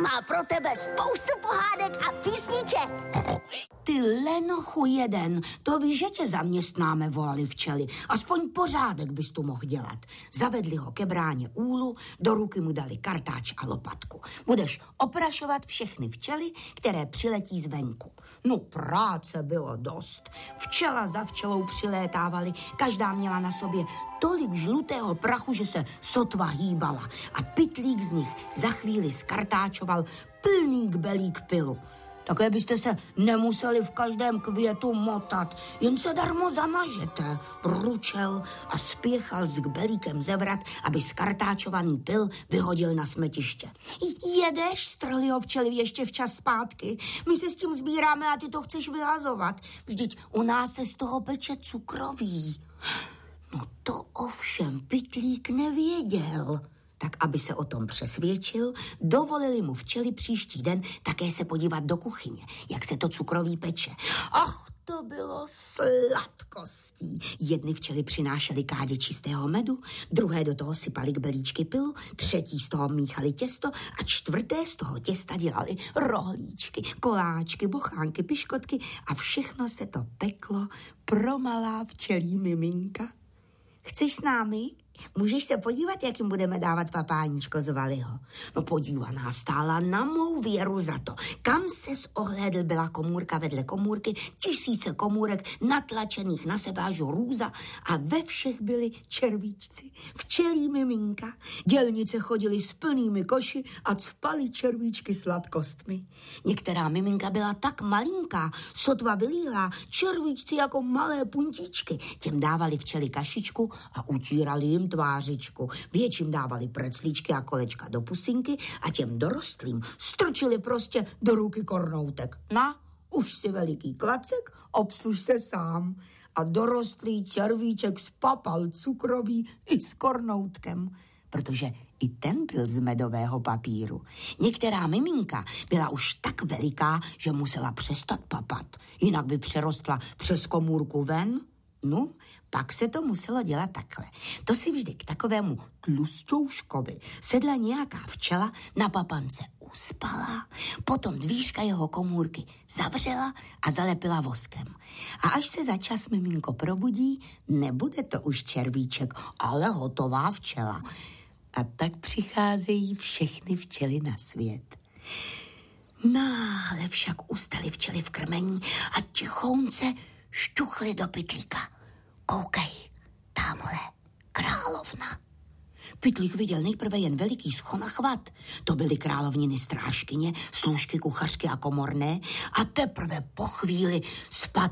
má pro tebe spoustu pohádek a písniček. Ty lenochu jeden, to víš, že tě zaměstnáme, volali včely. Aspoň pořádek bys tu mohl dělat. Zavedli ho ke bráně úlu, do ruky mu dali kartáč a lopatku. Budeš oprašovat všechny včely, které přiletí zvenku. No práce bylo dost. Včela za včelou přilétávali, každá měla na sobě tolik žlutého prachu, že se sotva hýbala. A pytlík z nich za chvíli skartáčoval plný kbelík pylu. Také byste se nemuseli v každém květu motat, jen se darmo zamažete, ručel a spěchal s kbelíkem zevrat, aby skartáčovaný pyl vyhodil na smetiště. Jedeš, strhli ho včely ještě včas zpátky. My se s tím sbíráme a ty to chceš vyhazovat. Vždyť u nás se z toho peče cukroví. No to ovšem pytlík nevěděl. Tak aby se o tom přesvědčil, dovolili mu včely příští den také se podívat do kuchyně, jak se to cukroví peče. Ach, to bylo sladkostí. Jedny včely přinášely kádě čistého medu, druhé do toho sypali kbelíčky pylu, třetí z toho míchali těsto a čtvrté z toho těsta dělali rohlíčky, koláčky, bochánky, piškotky a všechno se to peklo pro malá včelí miminka. Chceš s námi? Můžeš se podívat, jak jim budeme dávat papáníčko, zvali ho. No podívaná stála na mou věru za to. Kam ses ohlédl, byla komůrka vedle komůrky, tisíce komůrek natlačených na sebe až růza a ve všech byli červíčci, včelí miminka. Dělnice chodily s plnými koši a cpali červíčky sladkostmi. Některá miminka byla tak malinká, sotva vylíhlá, červíčci jako malé puntíčky. Těm dávali včely kašičku a utírali jim tvářičku. Větším dávali preclíčky a kolečka do pusinky a těm dorostlým strčili prostě do ruky kornoutek. Na, už si veliký klacek, obsluž se sám. A dorostlý červíček spapal cukroví i s kornoutkem, protože i ten byl z medového papíru. Některá miminka byla už tak veliká, že musela přestat papat, jinak by přerostla přes komůrku ven. No, pak se to muselo dělat takhle. To si vždy k takovému tlusťouškovi sedla nějaká včela, na papance uspala, potom dvířka jeho komůrky zavřela a zalepila voskem. A až se za čas miminko probudí, nebude to už červíček, ale hotová včela. A tak přicházejí všechny včely na svět. Náhle však ustaly včely v krmení a tichounce štuchli do pytlíka. Koukej, tamhle, královna. Pytlík viděl nejprve jen veliký schon a chvat. To byly královniny strážkyně, služky, kuchařky a komorné a teprve po chvíli spadl